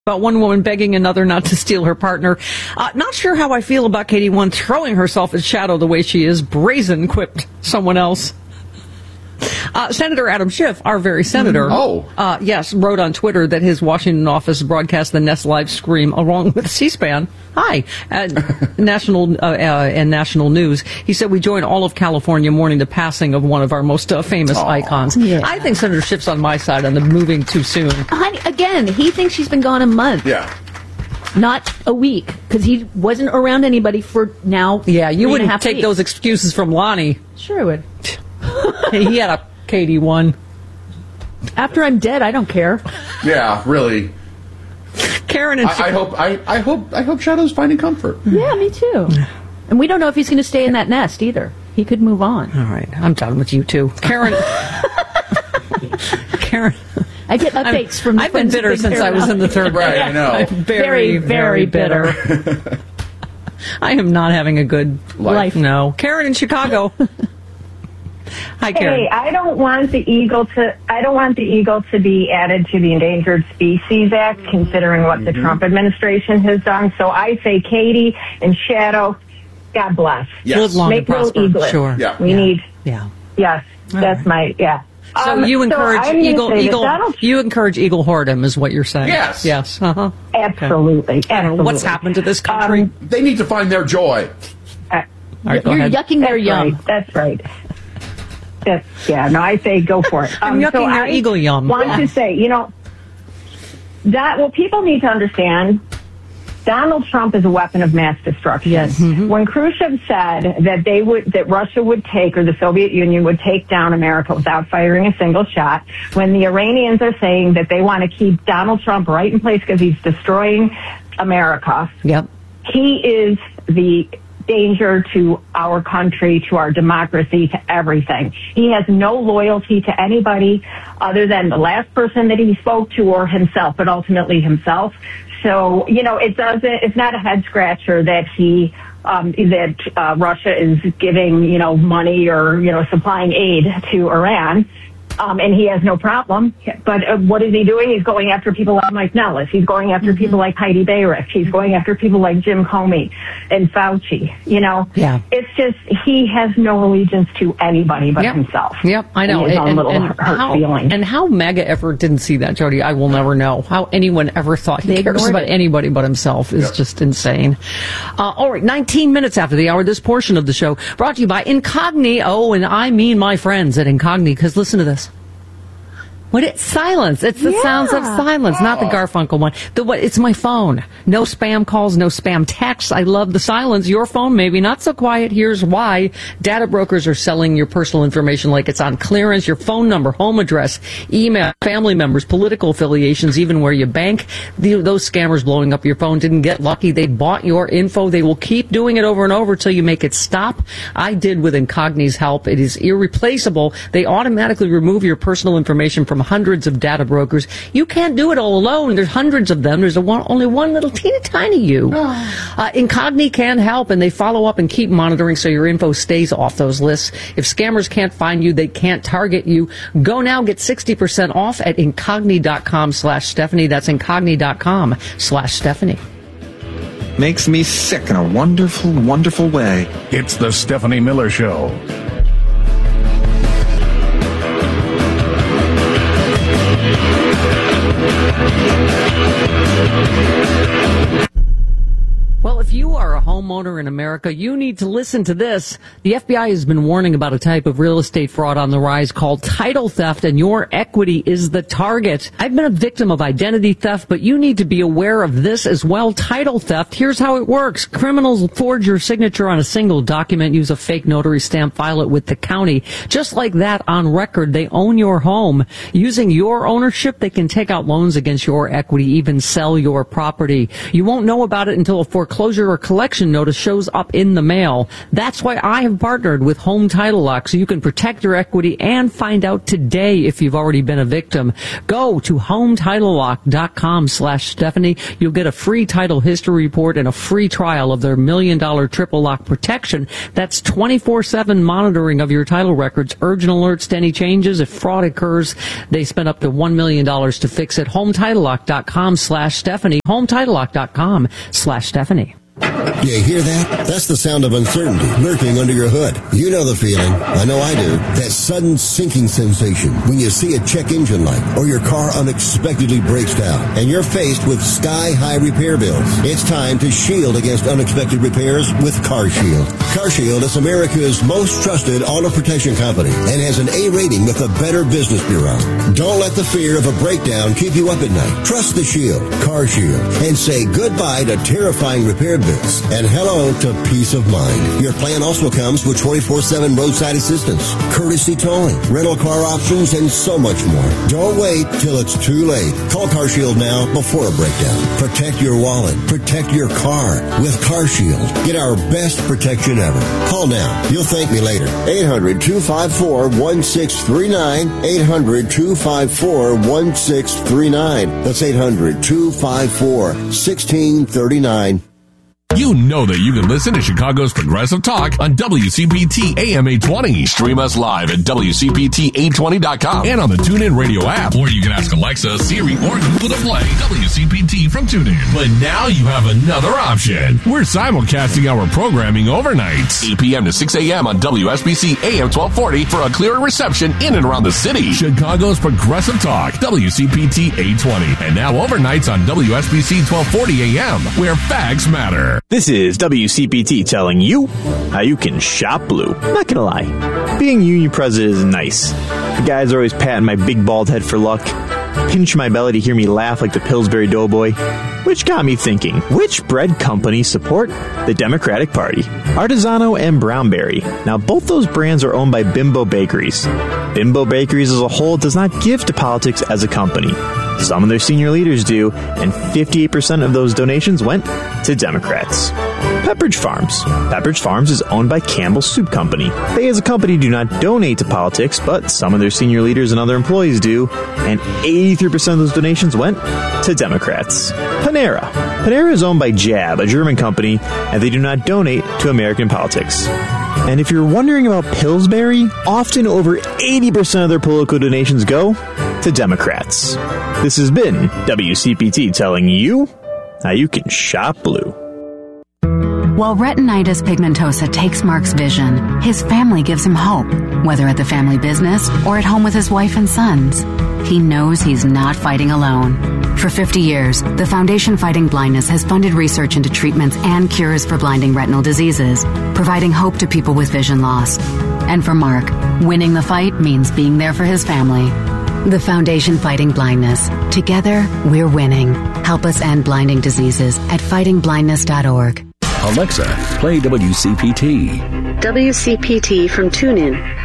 About one woman begging another not to steal her partner. Not sure how I feel about Katie One throwing herself at Shadow the way she is. Brazen, quipped someone else. Senator Adam Schiff, our very senator, yes, wrote on Twitter that his Washington office broadcast the Nest live stream along with C-SPAN. National and national news. He said, we join all of California mourning the passing of one of our most famous icons. Yeah. I think Senator Schiff's on my side on the moving too soon. Honey, again, he thinks she's been gone a month. Yeah. Not a week, because he wasn't around anybody for now. Yeah, you wouldn't take those excuses from Lonnie. Sure would. He had a Katie One. After I'm dead, I don't care. Yeah, really. Karen and I hope Shadow's finding comfort. Yeah, me too. And we don't know if he's going to stay in that nest either. He could move on. All right, I'm done with you two, Karen. Karen. I get updates from. I've been bitter since I was in the third grade. Right, I know. I'm very, very bitter. I am not having a good life. No, Karen in Chicago. Hi, Karen. Hey, I don't want the eagle to be added to the Endangered Species Act, considering what the Trump administration has done. So I say Katie and Shadow, God bless. Yes. Live long and prosper. Eaglets. Sure. Yeah. We need. Yeah. Yes. That's my. So you encourage Eagle. You encourage Eagle Whoredom, is what you're saying? Yes. Yes. Absolutely. Okay. Absolutely. What's happened to this country? They need to find their joy. All right, You're yucking their yum. Right. That's right. I say go for it. I'm yucking their eagle yum. I want to say, people need to understand, Donald Trump is a weapon of mass destruction. Yes. Mm-hmm. When Khrushchev said that Russia would take, or the Soviet Union would take down America without firing a single shot, when the Iranians are saying that they want to keep Donald Trump right in place because he's destroying America, yep, he is the danger to our country, to our democracy, to everything. He has no loyalty to anybody other than the last person that he spoke to or himself, but ultimately himself. So, it's not a head scratcher that Russia is giving, money or, supplying aid to Iran. And he has no problem. But what is he doing? He's going after people like Mike Nellis. He's going after people like Heidi Beirich. He's going after people like Jim Comey and Fauci. Yeah. It's just he has no allegiance to anybody but himself. Yep, I know. And his own little hurt feelings. And how MAGA ever didn't see that, Jody, I will never know. How anyone ever thought he cares about anybody but himself is just insane. All right, 19 minutes after the hour, this portion of the show brought to you by Incogni. Oh, and I mean my friends at Incogni, because listen to this. It's silence. It's the sounds of silence, not the Garfunkel one. It's my phone. No spam calls, no spam texts. I love the silence. Your phone, maybe not so quiet. Here's why. Data brokers are selling your personal information like it's on clearance. Your phone number, home address, email, family members, political affiliations, even where you bank. Those scammers blowing up your phone didn't get lucky. They bought your info. They will keep doing it over and over till you make it stop. I did with Incogni's help. It is irreplaceable. They automatically remove your personal information from hundreds of data brokers. You can't do it all alone. There's hundreds of them. There's only one little teeny tiny you. Incogni can help, and they follow up and keep monitoring so your info stays off those lists. If scammers can't find you, they can't target you. Go now, get 60% off at incogni.com/Stephanie. That's incogni.com/Stephanie. Makes me sick in a wonderful, wonderful way. It's the Stephanie Miller Show. Well, if you are a homeowner in America, you need to listen to this. The FBI has been warning about a type of real estate fraud on the rise called title theft, and your equity is the target. I've been a victim of identity theft, but you need to be aware of this as well. Title theft, here's how it works. Criminals forge your signature on a single document, use a fake notary stamp, file it with the county. Just like that, on record, they own your home. Using your ownership, they can take out loans against your equity, even sell your property. You won't know about it until a foreclosure or collection notice notice shows up in the mail. That's why I have partnered with Home Title Lock, so you can protect your equity and find out today if you've already been a victim. Go to HometitleLock.com/Stephanie. You'll get a free title history report and a free trial of their $1 million triple lock protection. That's 24/7 monitoring of your title records, urgent alerts to any changes. If fraud occurs, they spend up to $1 million to fix it. HometitleLock.com/Stephanie. HometitleLock.com/Stephanie. You hear that? That's the sound of uncertainty lurking under your hood. You know the feeling. I know I do. That sudden sinking sensation when you see a check engine light or your car unexpectedly breaks down and you're faced with sky-high repair bills. It's time to shield against unexpected repairs with CarShield. CarShield is America's most trusted auto protection company and has an A rating with the Better Business Bureau. Don't let the fear of a breakdown keep you up at night. Trust the Shield, CarShield, and say goodbye to terrifying repair bills and hello to peace of mind. Your plan also comes with 24/7 roadside assistance, courtesy towing, rental car options, and so much more. Don't wait till it's too late. Call CarShield now before a breakdown. Protect your wallet. Protect your car with CarShield. Get our best protection ever. Call now. You'll thank me later. 800-254-1639. 800-254-1639. That's 800-254-1639. You know that you can listen to Chicago's Progressive Talk on WCPT AM 820. Stream us live at WCPT820.com and on the TuneIn Radio app. Or you can ask Alexa, Siri, or Google to play WCPT from TuneIn. But now you have another option. We're simulcasting our programming overnight, 8 p.m. to 6 a.m. on WSBC AM 1240 for a clearer reception in and around the city. Chicago's Progressive Talk, WCPT 820. And now overnights on WSBC 1240 AM, where facts matter. This is WCPT telling you how you can shop blue. I'm not gonna lie, being union president is nice. The guys are always patting my big bald head for luck, pinch my belly to hear me laugh like the Pillsbury Doughboy, which got me thinking, which bread companies support the Democratic Party? Artisano and Brownberry. Now, both those brands are owned by Bimbo Bakeries. Bimbo Bakeries as a whole does not give to politics as a company. Some of their senior leaders do, and 58% of those donations went to Democrats. Pepperidge Farms. Pepperidge Farms is owned by Campbell Soup Company. They as a company do not donate to politics, but some of their senior leaders and other employees do, and 83% of those donations went to Democrats. Panera. Panera is owned by Jab, a German company, and they do not donate to American politics. And if you're wondering about Pillsbury, often over 80% of their political donations go to Democrats. This has been WCPT telling you how you can shop blue. While retinitis pigmentosa takes Mark's vision, his family gives him hope, whether at the family business or at home with his wife and sons. He knows he's not fighting alone. For 50 years, the Foundation Fighting Blindness has funded research into treatments and cures for blinding retinal diseases, providing hope to people with vision loss. And for Mark, winning the fight means being there for his family. The Foundation Fighting Blindness. Together, we're winning. Help us end blinding diseases at fightingblindness.org. Alexa, play WCPT. WCPT from TuneIn.